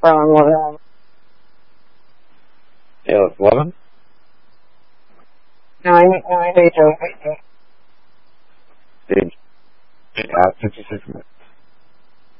from 11. Yeah, 11? 9 days old. Age 56 minutes.